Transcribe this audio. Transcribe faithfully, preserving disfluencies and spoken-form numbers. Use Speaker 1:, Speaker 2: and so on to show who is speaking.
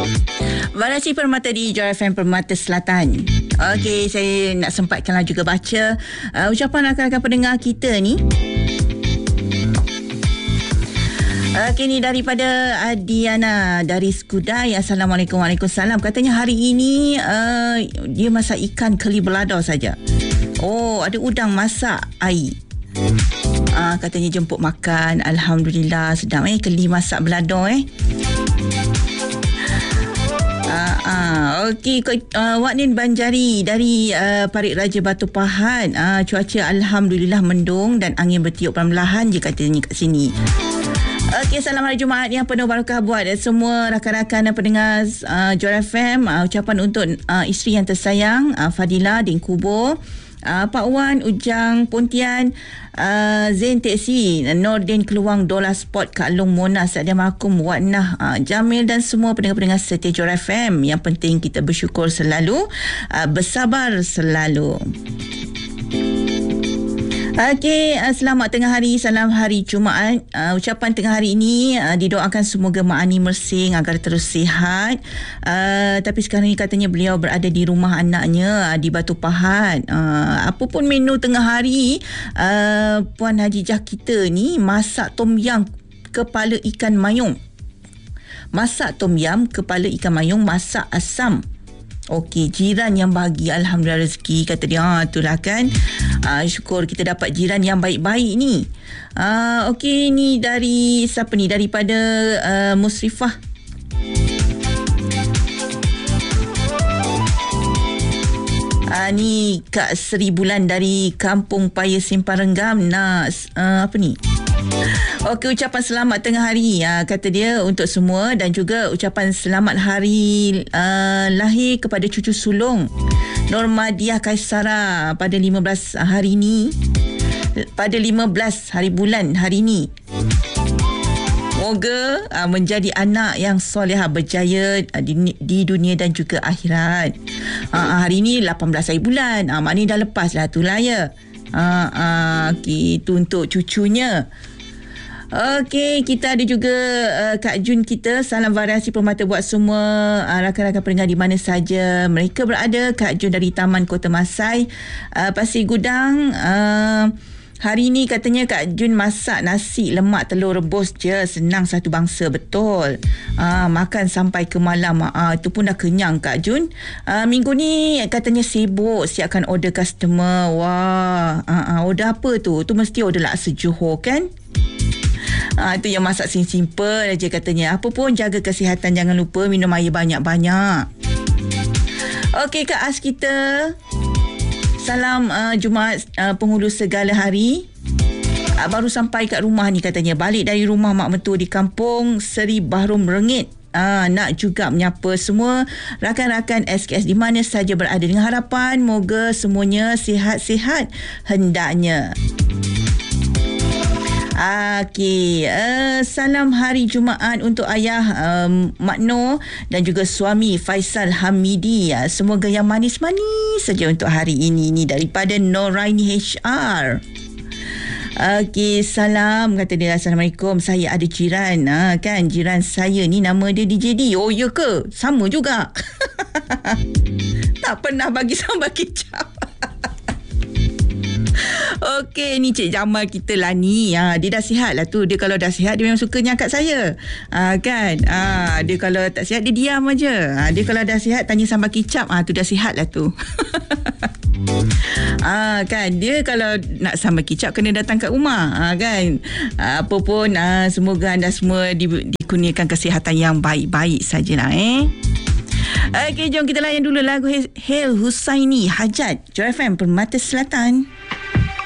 Speaker 1: Variasi Permata di Joy F M Permata Selatan. Okey, saya nak sempatkanlah juga baca uh, ucapan rakan-rakan pendengar kita ni. Okey, ni daripada Adiana dari Skudai. Assalamualaikum. Waalaikumsalam. Katanya hari ini uh, dia masak ikan keli belada saja. Oh, ada udang masak air. Ah, katanya jemput makan. Alhamdulillah, sedap eh keli masak belada eh. Ah, ah. Okey, uh, Waknin Banjari dari uh, Parit Raja Batu Pahat. Uh, cuaca alhamdulillah mendung dan angin bertiup perlahan je katanya kat sini. Okey, salam hari Jumaat yang penuh barakah buat semua rakan-rakan dan pendengar uh, Joy F M. Uh, ucapan untuk uh, isteri yang tersayang, uh, Fadila Din Kubo, uh, Pak Wan Ujang Pontian, uh, Zain Teksi, Nordin Keluang Dola Sport, Kak Long Monas, Sadia Mahkum, Watnah, uh, Jamil dan semua pendengar-pendengar setia Joy F M. Yang penting kita bersyukur selalu, uh, bersabar selalu. Okey, uh, selamat tengah hari, salam hari Jumaat. Uh, ucapan tengah hari ini uh, didoakan semoga Mak Ani Mersing agar terus sihat. Uh, tapi sekarang ni katanya beliau berada di rumah anaknya uh, di Batu Pahat. Uh, apa pun menu tengah hari, uh, Puan Haji Jah kita ni masak tom yam kepala ikan mayung. Masak tom yam kepala ikan mayung, masak asam. Okey, jiran yang bagi, alhamdulillah rezeki, kata dia. Ha, itulah kan. Uh, syukur kita dapat jiran yang baik-baik ni. Uh, Okey, ni dari siapa ni? Daripada uh, Musrifah. Uh, ni Kak Seri Bulan dari Kampung Paya Simpang Renggam. Nak uh, apa ni? Okey, ucapan selamat tengah hari, uh, kata dia untuk semua, dan juga ucapan selamat hari uh, lahir kepada cucu sulung Normadiah Kaisara pada lima belas hari ni, pada lima belas hari bulan hari ni. Moga uh, menjadi anak yang solehah, berjaya uh, di, di dunia dan juga akhirat. Uh, hari ni lapan belas hari bulan, uh, maknanya dah lepas lah tu lah ya. Uh, uh, okay, itu untuk cucunya. Okey, kita ada juga uh, Kak Jun kita. Salam variasi Permata buat semua uh, rakan-rakan pendengar di mana saja mereka berada. Kak Jun dari Taman Kota Masai, uh, Pasir Gudang. Uh, hari ni katanya Kak Jun masak nasi lemak telur rebus je. Senang satu bangsa, betul. Uh, makan sampai ke malam. Uh, itu pun dah kenyang Kak Jun. Uh, minggu ni katanya sibuk siapkan order customer. Wah, uh, uh, order apa tu? Tu mesti order laksa Johor kan? Ah, itu yang masak simple aja katanya. Apa pun jaga kesihatan, jangan lupa minum air banyak-banyak. Okey, Kak As kita. Salam uh, Jumaat uh, penghulu segala hari. Uh, baru sampai kat rumah ni katanya. Balik dari rumah mak mentua di kampung Seri Bahrum Rengit. Uh, nak juga menyapa semua rakan-rakan S K S di mana saja berada, dengan harapan moga semuanya sihat-sihat hendaknya. Okey, uh, salam hari Jumaat untuk ayah um, Mak Noh dan juga suami Faisal Hamidi. Uh, semoga yang manis-manis saja untuk hari ini. Ni daripada Noraini H R. Okey, salam, kata dia. Assalamualaikum, saya ada jiran, ha, kan jiran saya ni nama dia D J D. Oh ya ke? Sama juga. Tak pernah bagi sambal kicap. Okey, ni Cik Jamal kita lah ni. Ha, dia dah sihat lah tu. Dia kalau dah sihat, dia memang suka nyangkat saya. Ha, kan? Ha, dia kalau tak sihat, dia diam aja. Ha, dia kalau dah sihat, tanya sambal kicap. Ha, tu dah sihat lah tu. Ah, kan, dia kalau nak sambal kicap kena datang kat rumah. Ah, kan? Ah, apa pun, ah, semoga anda semua di, dikurniakan kesihatan yang baik-baik sajalah eh. Okey, jom kita layan dulu lagu Hail Husaini Hajat, Joy F M Permata Selatan.